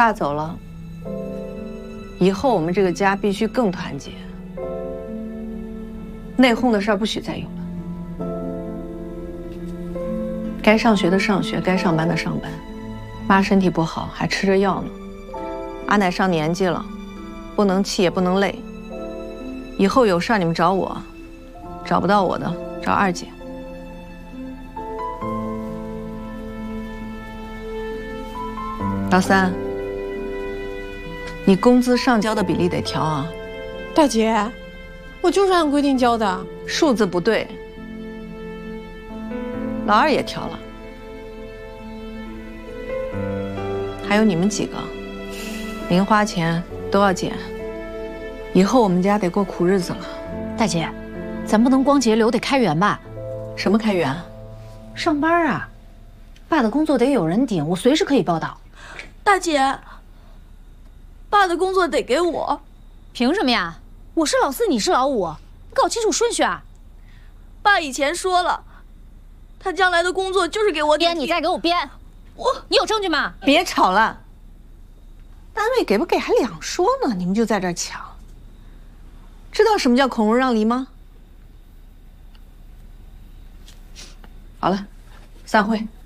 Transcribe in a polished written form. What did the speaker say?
爸走了，以后我们这个家必须更团结。内讧的事儿不许再有了。该上学的上学，该上班的上班。妈身体不好，还吃着药呢。阿奶上年纪了，不能气也不能累。以后有事儿你们找我，找不到我的找二姐。老三，你工资上交的比例得调啊。 大姐，我就是按规定交的。 数字不对。老二也调了。还有你们几个，零花钱都要减。以后我们家得过苦日子了。 大姐，咱不能光节流，得开源吧？ 什么开源？ 上班啊，爸的工作得有人顶，我随时可以报道。 大姐，爸的工作得给我。 凭什么呀？我是老四，你是老五，你搞清楚顺序啊！ 爸以前说了，他将来的工作就是给我编，你再给我编。你有证据吗？ 别吵了。单位给不给还两说呢，你们就在这儿抢。知道什么叫孔融让梨吗？好了，散会。